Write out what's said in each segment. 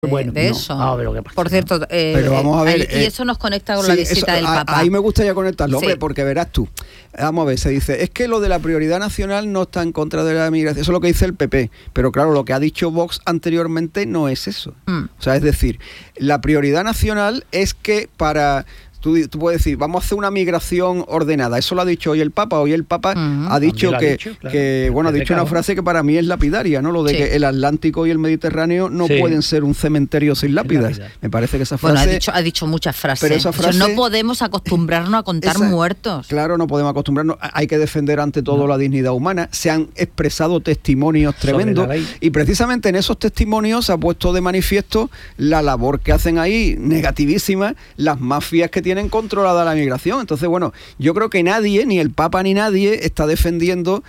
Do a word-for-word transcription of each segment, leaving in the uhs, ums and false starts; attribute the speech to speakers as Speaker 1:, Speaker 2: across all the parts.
Speaker 1: Bueno,
Speaker 2: de
Speaker 1: no,
Speaker 2: eso.
Speaker 1: a ver lo que pasa.
Speaker 2: Por cierto, eh,
Speaker 3: pero vamos a ver,
Speaker 2: eh, y
Speaker 3: eh,
Speaker 2: eso nos conecta con
Speaker 3: sí,
Speaker 2: la visita
Speaker 3: eso,
Speaker 2: del Papa.
Speaker 3: Ahí me gustaría conectarlo,
Speaker 2: Sí.
Speaker 3: hombre, porque verás tú. Vamos a ver, se dice, es que lo de la prioridad nacional no está en contra de la migración, eso es lo que dice el P P, pero claro, lo que ha dicho Vox anteriormente no es eso.
Speaker 2: Mm.
Speaker 3: O sea, es decir, la prioridad nacional es que para... Tú, tú puedes decir, vamos a hacer una migración ordenada. Eso lo ha dicho hoy el Papa. Hoy el Papa
Speaker 2: Uh-huh.
Speaker 3: ha dicho
Speaker 1: También lo ha
Speaker 3: que,
Speaker 1: dicho, claro.
Speaker 3: que, bueno, ha
Speaker 1: Desde
Speaker 3: dicho una
Speaker 1: cada
Speaker 3: frase que para mí es lapidaria, ¿no? Lo de
Speaker 2: Sí.
Speaker 3: que el Atlántico y el Mediterráneo no
Speaker 1: Sí.
Speaker 3: pueden ser un cementerio sin lápidas.
Speaker 1: lápidas.
Speaker 3: Me parece que esa frase...
Speaker 2: Bueno, ha dicho, ha dicho muchas frases.
Speaker 3: Pero esa
Speaker 2: Eso,
Speaker 3: frase-
Speaker 2: no podemos acostumbrarnos a contar
Speaker 3: Esa-
Speaker 2: muertos.
Speaker 3: Claro, no podemos acostumbrarnos. Hay que defender ante todo
Speaker 1: No.
Speaker 3: la dignidad humana. Se han expresado testimonios
Speaker 1: Sobre
Speaker 3: tremendos
Speaker 1: la ley.
Speaker 3: y precisamente en esos testimonios se ha puesto de manifiesto la labor que hacen ahí, negativísima, las mafias que tienen controlada la migración. Entonces, bueno, yo creo que nadie, ni el Papa ni nadie, está defendiendo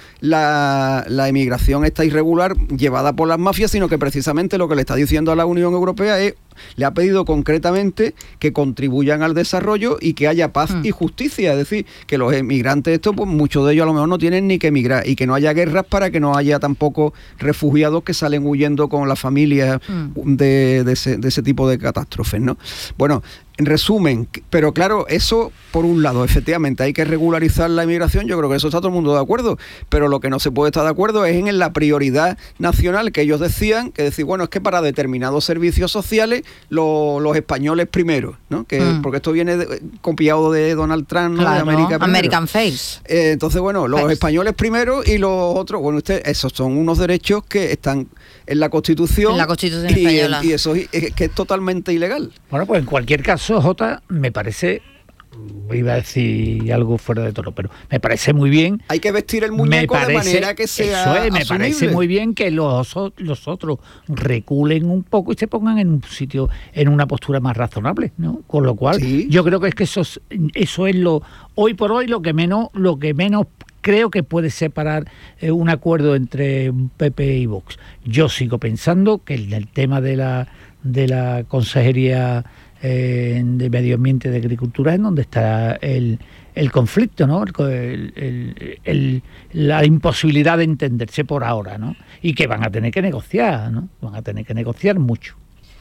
Speaker 3: la, la emigración esta irregular llevada por las mafias, sino que precisamente lo que le está diciendo a la Unión Europea es, le ha pedido concretamente que contribuyan al desarrollo y que haya paz
Speaker 2: Mm.
Speaker 3: y justicia, es decir, que los emigrantes estos, pues muchos de ellos a lo mejor no tienen ni que emigrar y que no haya guerras para que no haya tampoco refugiados que salen huyendo con la familia
Speaker 2: Mm.
Speaker 3: de, de, ese, de ese tipo de catástrofes, ¿no? Bueno, en resumen, pero claro, eso por un lado, efectivamente, hay que regularizar la inmigración, yo creo que eso está todo el mundo de acuerdo, pero lo que no se puede estar de acuerdo es en la prioridad nacional que ellos decían, que decir, bueno, es que para determinados servicios sociales, lo, los españoles primero, ¿no? Que,
Speaker 2: Mm.
Speaker 3: porque esto viene de, copiado de Donald Trump, ¿no?
Speaker 2: Claro,
Speaker 3: De América primero.
Speaker 2: American Face.
Speaker 3: Eh, entonces, bueno, los
Speaker 2: Pues.
Speaker 3: españoles primero y los otros, bueno, usted, esos son unos derechos que están en la Constitución.
Speaker 2: En la Constitución
Speaker 3: y,
Speaker 2: española.
Speaker 3: Y eso es, es que es totalmente ilegal.
Speaker 1: Bueno, pues en cualquier caso, Jota, me parece, iba a decir algo fuera de tono, pero me parece muy bien.
Speaker 3: Hay que vestir el
Speaker 1: Me
Speaker 3: muñeco
Speaker 1: parece,
Speaker 3: de manera que sea
Speaker 1: eso es, me
Speaker 3: asumible.
Speaker 1: parece muy bien que los, o- los otros reculen un poco y se pongan en un sitio, en una postura más razonable, ¿no? Con lo cual,
Speaker 3: Sí.
Speaker 1: yo creo que es que eso es, eso es lo, hoy por hoy, lo que menos, lo que menos creo que puede separar eh, un acuerdo entre P P y Vox. Yo sigo pensando que el, el tema de la de la Consejería eh, de Medio Ambiente y de Agricultura es donde está el, el conflicto, ¿no? El, el- el- el- la imposibilidad de entenderse por ahora, ¿no? Y que van a tener que negociar, ¿no? Van a tener que negociar mucho.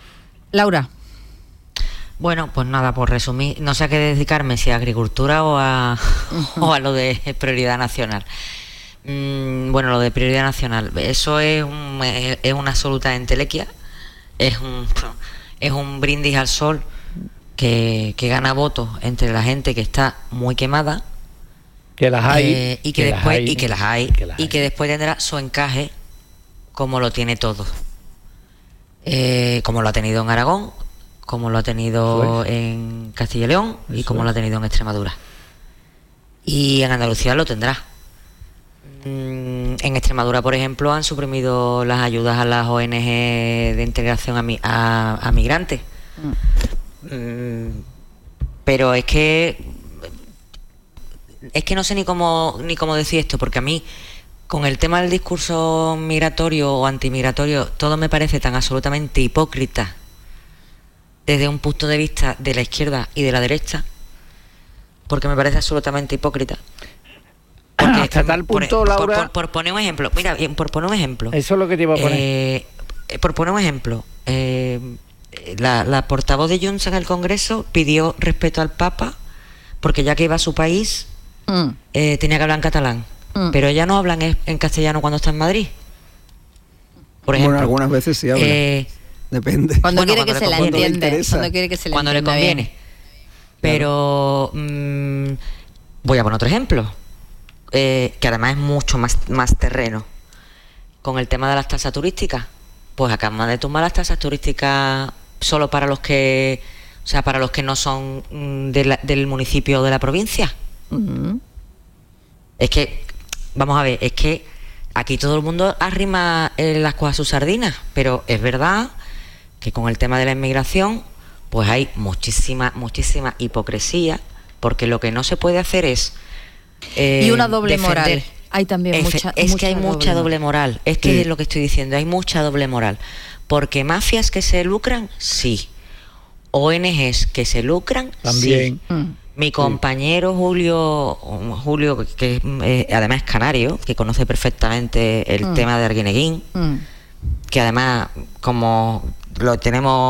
Speaker 2: Laura.
Speaker 4: Bueno, pues nada, por resumir, no sé a qué dedicarme, si a agricultura o a, o a lo de prioridad nacional. Mm, bueno, lo de prioridad nacional, eso es, un, es es una absoluta entelequia, es un, es un brindis al sol que, que gana votos entre la gente que está muy quemada.
Speaker 1: Que las hay.
Speaker 4: Eh, y que,
Speaker 1: que las
Speaker 4: después
Speaker 1: hay,
Speaker 4: y que las hay
Speaker 1: que las
Speaker 4: y
Speaker 1: hay.
Speaker 4: que después tendrá su encaje como lo tiene todo, Eh, como lo ha tenido en Aragón, como lo ha tenido
Speaker 1: Eso es.
Speaker 4: en Castilla y León y
Speaker 1: Eso
Speaker 4: como
Speaker 1: es.
Speaker 4: lo ha tenido en Extremadura, y en Andalucía lo tendrá. Mm, en Extremadura, por ejemplo, han suprimido las ayudas a las O N G de integración a, mi- a, a migrantes. Mm, pero es que es que no sé ni cómo ni cómo decir esto, porque a mí con el tema del discurso migratorio o antimigratorio todo me parece tan absolutamente hipócrita desde un punto de vista de la izquierda y de la derecha, porque me parece absolutamente hipócrita. Porque,
Speaker 1: Hasta tal
Speaker 4: por-
Speaker 1: punto,
Speaker 4: por,
Speaker 1: Laura.
Speaker 4: por- por poner un ejemplo, mira, bien, por poner un ejemplo,
Speaker 1: Eso es lo que te iba a poner.
Speaker 4: eh, eh, por poner un ejemplo, eh, la, la portavoz de Junts en el Congreso pidió respeto al Papa porque ya que iba a su país
Speaker 2: Mm.
Speaker 4: eh, tenía que hablar en catalán,
Speaker 2: Mm.
Speaker 4: pero ella no habla en, en castellano cuando está en Madrid, por
Speaker 3: Bueno,
Speaker 4: ejemplo.
Speaker 3: algunas veces sí habla.
Speaker 4: Eh,
Speaker 3: Depende.
Speaker 2: Cuando
Speaker 4: Bueno,
Speaker 2: quiere
Speaker 4: cuando
Speaker 2: que
Speaker 4: le
Speaker 2: se la
Speaker 4: con-
Speaker 3: cuando le
Speaker 2: entiende.
Speaker 3: interesa.
Speaker 2: Cuando quiere que se la
Speaker 4: cuando le
Speaker 2: entienda
Speaker 4: conviene.
Speaker 2: bien.
Speaker 4: Pero mm, voy a poner otro ejemplo, eh, que además es mucho más, más terreno. Con el tema de las tasas turísticas, pues acaban de tumbar las tasas turísticas solo para los que, o sea, para los que no son mm, de la- del municipio o de la provincia.
Speaker 2: Mm.
Speaker 4: Es que, vamos a ver, es que aquí todo el mundo arrima eh, las cosas a sus sardinas, pero es verdad que con el tema de la inmigración, pues hay muchísima, muchísima hipocresía, porque lo que no se puede hacer es eh,
Speaker 2: Y una doble
Speaker 4: defender-
Speaker 2: moral. Hay también
Speaker 4: Efe-
Speaker 2: mucha
Speaker 4: es
Speaker 2: mucha
Speaker 4: que hay mucha doble moral, es que
Speaker 3: Sí.
Speaker 4: es lo que estoy diciendo, hay mucha doble moral, porque mafias que se lucran, sí, O N Ges que se lucran,
Speaker 1: También.
Speaker 4: sí.
Speaker 2: Mm.
Speaker 4: Mi compañero Julio, Julio que eh, además es canario, que conoce perfectamente el
Speaker 2: Mm.
Speaker 4: tema de Arguineguín,
Speaker 2: Mm.
Speaker 4: que además, como lo tenemos